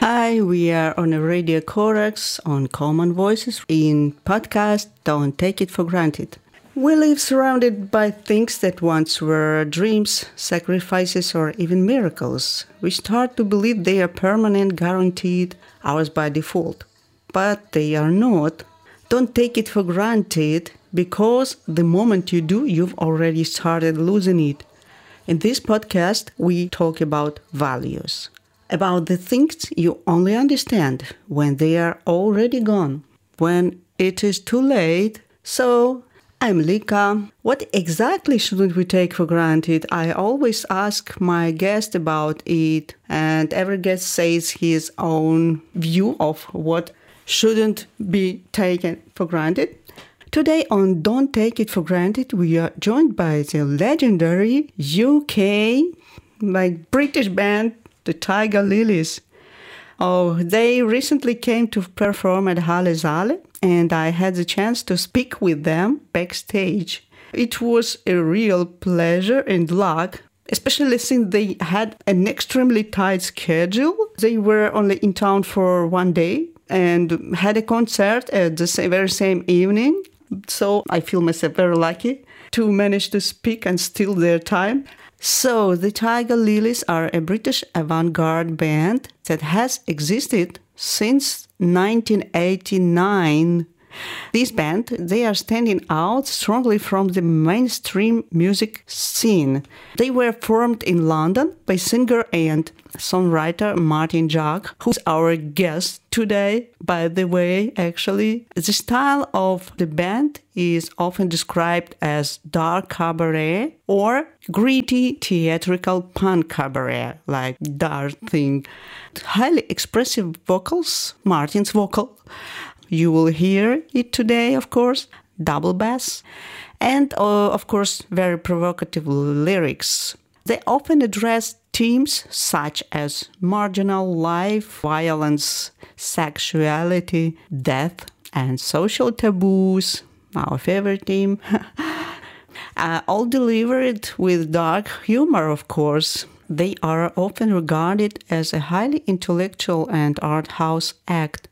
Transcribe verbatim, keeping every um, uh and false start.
Hi, we are on a Radio Corax on Common Voices in podcast Don't Take It for Granted. We live surrounded by things that once were dreams, sacrifices, or even miracles. We start to believe they are permanent, guaranteed, ours by default. But they are not. Don't take it for granted, because the moment you do, you've already started losing it. In this podcast, we talk about values. About the things you only understand when they are already gone, when it is too late. So, I'm Lika. What exactly shouldn't we take for granted? I always ask my guest about it, and every guest says his own view of what shouldn't be taken for granted. Today on Don't Take It for Granted, we are joined by the legendary U K, like British band, the Tiger Lillies. Oh, they recently came to perform at Halle Saale, and I had the chance to speak with them backstage. It was a real pleasure and luck, especially since they had an extremely tight schedule. They were only in town for one day and had a concert at the very same evening. So I feel myself very lucky to manage to speak and steal their time. So, the Tiger Lillies are a British avant-garde band that has existed since nineteen eighty-nine. This band, they are standing out strongly from the mainstream music scene. They were formed in London by singer and songwriter Martin Jacques, who's our guest today. By the way, actually, the style of the band is often described as dark cabaret or gritty theatrical punk cabaret, like dark thing. Highly expressive vocals, Martin's vocal. You will hear it today, of course, double bass, and uh, of course, very provocative lyrics. They often address themes such as marginal life, violence, sexuality, death, and social taboos, our favorite theme. uh, all delivered with dark humor, of course. They are often regarded as a highly intellectual and art house act.